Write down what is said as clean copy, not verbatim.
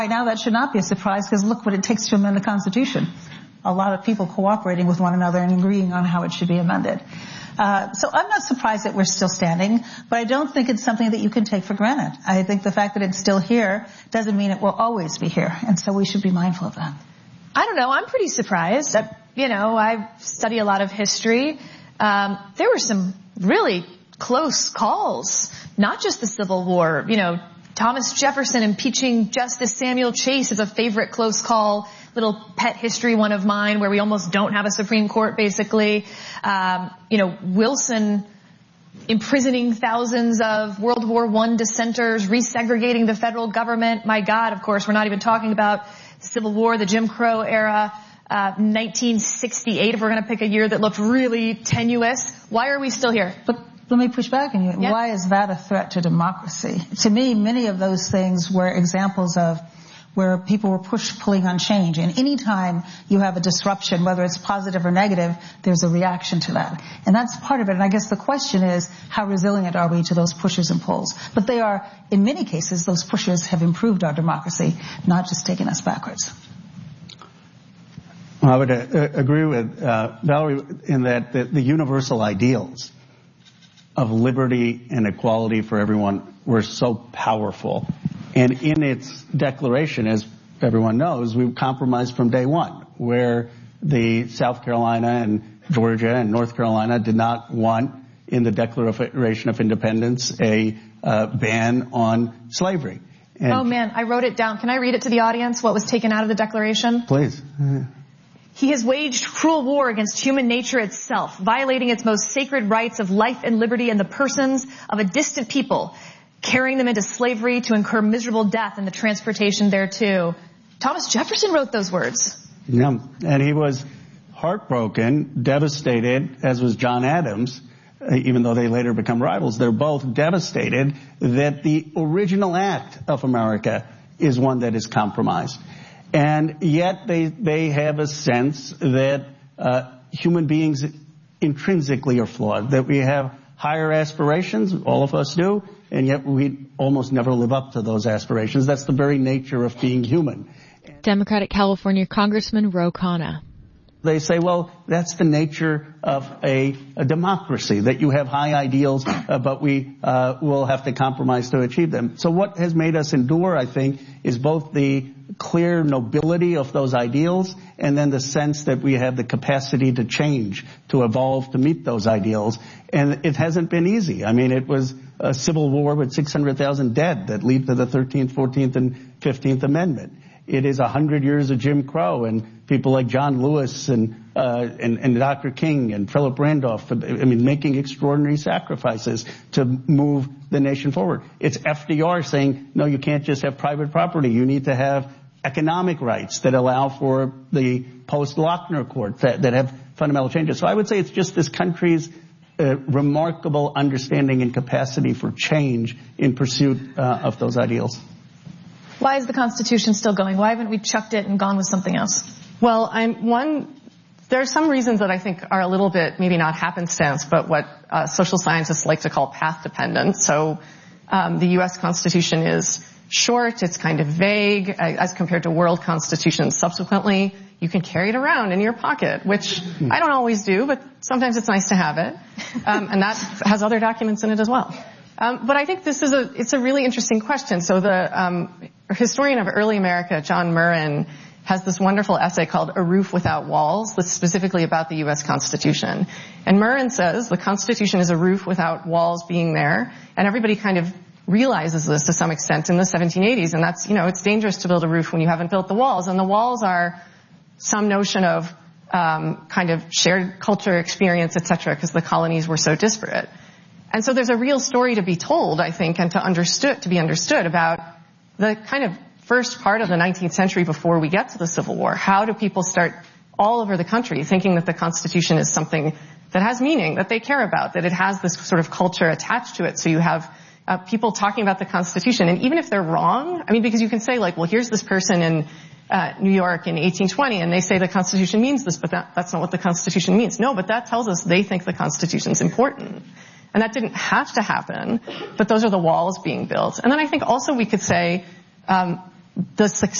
Right now, that should not be a surprise, because look what it takes to amend the Constitution. A lot of people cooperating with one another and agreeing on how it should be amended. So I'm not surprised that we're still standing, but I don't think it's something that you can take for granted. I think the fact that it's still here doesn't mean it will always be here, and so we should be mindful of that. I don't know. I'm pretty surprised. I study a lot of history. There were some really close calls, not just the Civil War. Thomas Jefferson impeaching Justice Samuel Chase is a favorite close call, little pet history one of mine, where we almost don't have a Supreme Court, basically. Wilson imprisoning thousands of World War I dissenters, resegregating the federal government. My God, of course, we're not even talking about the Civil War, the Jim Crow era, 1968, if we're going to pick a year that looked really tenuous. Why are we still here? But let me push back on you. Yeah. Why is that a threat to democracy? To me, many of those things were examples of where people were pulling on change. And any time you have a disruption, whether it's positive or negative, there's a reaction to that. And that's part of it. And I guess the question is, how resilient are we to those pushes and pulls? But they are, in many cases, those pushes have improved our democracy, not just taken us backwards. Well, I would agree with Valerie in that the universal ideals of liberty and equality for everyone were so powerful. And in its declaration, as everyone knows, we compromised from day one, where the South Carolina and Georgia and North Carolina did not want, in the Declaration of Independence, a ban on slavery. And oh, man, I wrote it down. Can I read it to the audience, what was taken out of the Declaration? Please. He has waged cruel war against human nature itself, violating its most sacred rights of life and liberty in the persons of a distant people, carrying them into slavery to incur miserable death in the transportation thereto. Thomas Jefferson wrote those words. Yeah, and he was heartbroken, devastated, as was John Adams, even though they later become rivals. They're both devastated that the original act of America is one that is compromised. And yet they have a sense that human beings intrinsically are flawed, that we have higher aspirations, all of us do, and yet we almost never live up to those aspirations. That's the very nature of being human. Democratic California Congressman Ro Khanna. They say, well, that's the nature of a democracy, that you have high ideals, but we will have to compromise to achieve them. So what has made us endure, I think, is both the clear nobility of those ideals and then the sense that we have the capacity to change, to evolve, to meet those ideals. And it hasn't been easy. I mean, it was a civil war with 600,000 dead that led to the 13th, 14th, and 15th Amendment. It is 100 years of Jim Crow and people like John Lewis and Dr. King and Philip Randolph, making extraordinary sacrifices to move the nation forward. It's FDR saying, no, you can't just have private property. You need to have economic rights that allow for the post-Lochner court that have fundamental changes. So I would say it's just this country's remarkable understanding and capacity for change in pursuit of those ideals. Why is the Constitution still going? Why haven't we chucked it and gone with something else? Well, there are some reasons that I think are a little bit, maybe not happenstance, but what social scientists like to call path dependent. So the U.S. Constitution is short, it's kind of vague, as compared to world constitutions subsequently. You can carry it around in your pocket, which I don't always do, but sometimes it's nice to have it. And that has other documents in it as well. But I think it's a really interesting question. So the historian of early America, John Murren, has this wonderful essay called A Roof Without Walls that's specifically about the U.S. Constitution. And Murren says the Constitution is a roof without walls being there, and everybody kind of realizes this to some extent in the 1780s, and that's, it's dangerous to build a roof when you haven't built the walls, and the walls are some notion of kind of shared culture, experience, etc., because the colonies were so disparate. And so there's a real story to be told, I think, and to be understood about the kind of first part of the 19th century before we get to the Civil War. How do people start all over the country thinking that the Constitution is something that has meaning, that they care about, that it has this sort of culture attached to it? So you have people talking about the Constitution, and even if they're wrong, because you can say, like, well, here's this person in New York in 1820, and they say the Constitution means this, but that's not what the Constitution means. No, but that tells us they think the Constitution's important. And that didn't have to happen, but those are the walls being built. And then I think also we could say the success